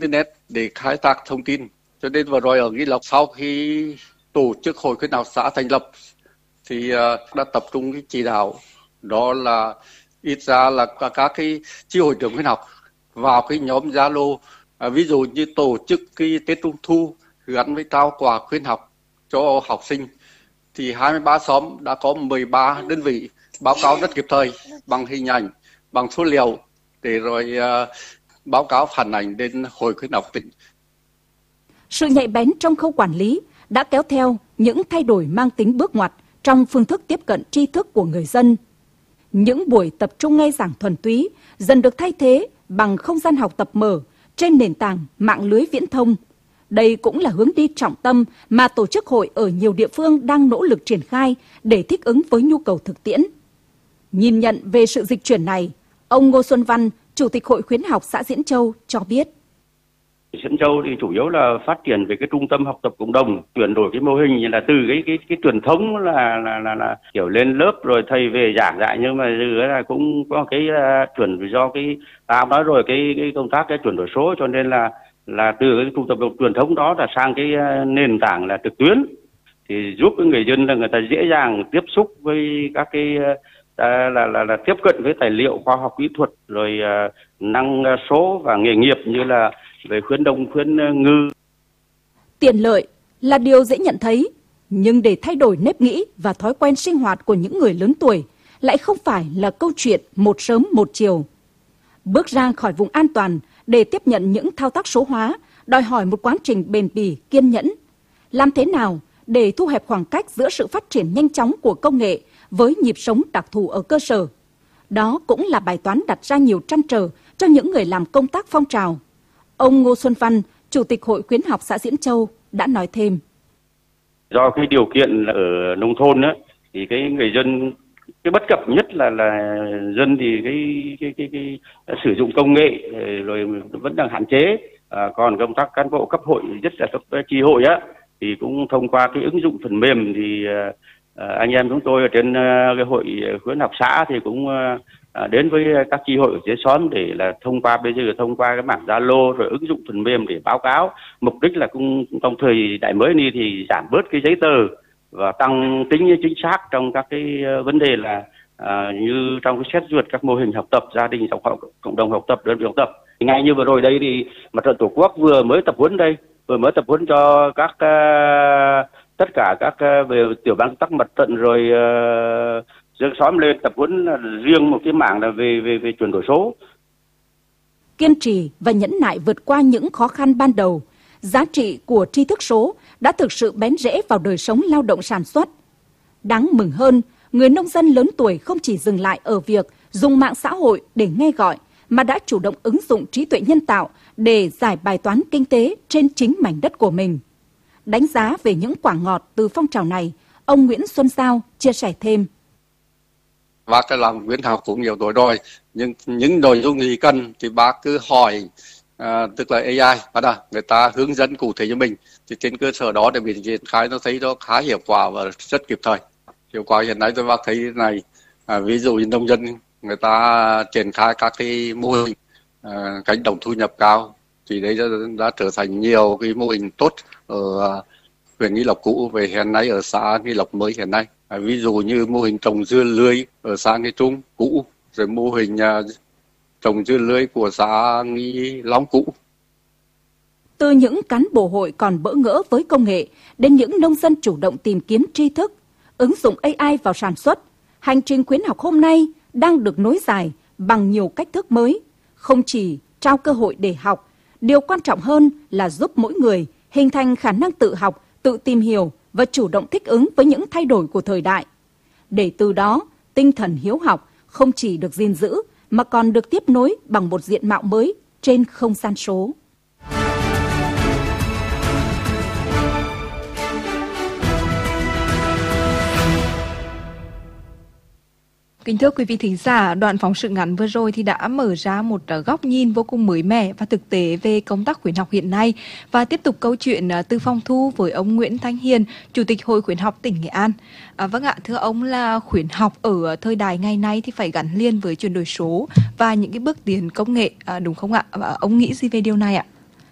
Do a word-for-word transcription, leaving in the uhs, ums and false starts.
internet để khai thác thông tin. Cho nên vừa rồi ở Nghi Lộc, sau khi tổ chức hội khuyến học xã thành lập thì đã tập trung cái chỉ đạo, đó là ít ra là các cái chi hội trưởng khuyến học vào cái nhóm Zalo, à, ví dụ như tổ chức cái Tết Trung Thu gắn với trao quà khuyến học cho học sinh, thì hai mươi ba xóm đã có mười ba đơn vị báo cáo rất kịp thời bằng hình ảnh, bằng số liệu để rồi uh, báo cáo phản ảnh đến hội khuyến học tỉnh. Sự nhạy bén trong khâu quản lý đã kéo theo những thay đổi mang tính bước ngoặt trong phương thức tiếp cận tri thức của người dân. Những buổi tập trung nghe giảng thuần túy dần được thay thế bằng không gian học tập mở trên nền tảng mạng lưới viễn thông. Đây cũng là hướng đi trọng tâm mà tổ chức hội ở nhiều địa phương đang nỗ lực triển khai để thích ứng với nhu cầu thực tiễn. Nhìn nhận về sự dịch chuyển này, ông Ngô Xuân Văn, Chủ tịch Hội khuyến học xã Diễn Châu cho biết. Diễn Châu thì chủ yếu là phát triển về cái trung tâm học tập cộng đồng, chuyển đổi cái mô hình như là từ cái cái cái truyền thống là là là, là kiểu lên lớp rồi thầy về giảng dạy, nhưng mà giờ là cũng có cái uh, chuyển do cái ta nói rồi cái cái công tác cái chuyển đổi số, cho nên là là từ cái trung tâm truyền thống đó là sang cái uh, nền tảng là trực tuyến, thì giúp cái người dân là người ta dễ dàng tiếp xúc với các cái uh, là, là là là tiếp cận với tài liệu khoa học kỹ thuật, rồi uh, năng số và nghề nghiệp như là về khuyến đông, khuyến ngư. Tiện lợi là điều dễ nhận thấy, nhưng để thay đổi nếp nghĩ và thói quen sinh hoạt của những người lớn tuổi lại không phải là câu chuyện một sớm một chiều. Bước ra khỏi vùng an toàn để tiếp nhận những thao tác số hóa đòi hỏi một quá trình bền bỉ, kiên nhẫn. Làm thế nào để thu hẹp khoảng cách giữa sự phát triển nhanh chóng của công nghệ với nhịp sống đặc thù ở cơ sở? Đó cũng là bài toán đặt ra nhiều trăn trở cho những người làm công tác phong trào. Ông Ngô Xuân Văn, Chủ tịch Hội khuyến học xã Diễn Châu đã nói thêm. Do cái điều kiện ở nông thôn á, thì cái người dân, cái bất cập nhất là là dân thì cái cái cái, cái, cái sử dụng công nghệ rồi vẫn đang hạn chế. À, còn công tác cán bộ cấp hội, nhất là cấp chi hội á, thì cũng thông qua cái ứng dụng phần mềm thì à, anh em chúng tôi ở trên à, cái hội khuyến học xã thì cũng à, đến với các chi hội ở dưới xóm để là thông qua bây giờ thông qua cái mảng Zalo rồi ứng dụng phần mềm để báo cáo. Mục đích là cũng trong thời đại mới này thì giảm bớt cái giấy tờ và tăng tính chính xác trong các cái vấn đề là à, như trong cái xét duyệt các mô hình học tập, gia đình học cộng đồng học tập, đơn vị học tập. Ngay như vừa rồi đây thì Mặt trận Tổ quốc vừa mới tập huấn đây, vừa mới tập huấn cho các uh, tất cả các uh, về tiểu ban công tác mặt trận rồi uh, dân xóm lên tập huấn riêng một cái mảng là về về về chuyển đổi số. Kiên trì và nhẫn nại vượt qua những khó khăn ban đầu, giá trị của tri thức số đã thực sự bén rễ vào đời sống lao động sản xuất. Đáng mừng hơn, người nông dân lớn tuổi không chỉ dừng lại ở việc dùng mạng xã hội để nghe gọi, mà đã chủ động ứng dụng trí tuệ nhân tạo để giải bài toán kinh tế trên chính mảnh đất của mình. Đánh giá về những quả ngọt từ phong trào này, ông Nguyễn Xuân Giao chia sẻ thêm. Và cái làm khuyến học cũng nhiều tuổi rồi, nhưng những nội dung gì cần thì bác cứ hỏi, à, tức là a i, và đó, người ta hướng dẫn cụ thể cho mình. Thì trên cơ sở đó để mình triển khai nó thấy nó khá hiệu quả và rất kịp thời. Hiệu quả hiện nay tôi bác thấy thế này, à, ví dụ như nông dân người ta triển khai các cái mô hình à, cánh đồng thu nhập cao, thì đấy đã, đã trở thành nhiều cái mô hình tốt ở huyện Nghi Lộc cũ về hiện nay ở xã Nghi Lộc mới hiện nay. À, ví dụ như mô hình trồng dưa lưới ở xã Nghi Trung cũ, rồi mô hình à, trồng dưa lưới của xã Nghi Long cũ. Từ những cán bộ hội còn bỡ ngỡ với công nghệ đến những nông dân chủ động tìm kiếm tri thức, ứng dụng a i vào sản xuất, hành trình khuyến học hôm nay đang được nối dài bằng nhiều cách thức mới, không chỉ trao cơ hội để học, điều quan trọng hơn là giúp mỗi người hình thành khả năng tự học, tự tìm hiểu và chủ động thích ứng với những thay đổi của thời đại. Để từ đó, tinh thần hiếu học không chỉ được gìn giữ mà còn được tiếp nối bằng một diện mạo mới trên không gian số. Kính thưa quý vị thính giả, đoạn phóng sự ngắn vừa rồi thì đã mở ra một góc nhìn vô cùng mới mẻ và thực tế về công tác khuyến học hiện nay. Và tiếp tục câu chuyện từ phòng thu với ông Nguyễn Thanh Hiền, Chủ tịch Hội khuyến học tỉnh Nghệ An. À, vâng ạ, thưa ông là khuyến học ở thời đại ngày nay thì phải gắn liền với chuyển đổi số và những cái bước tiến công nghệ, à, đúng không ạ? Và ông nghĩ gì về điều này ạ?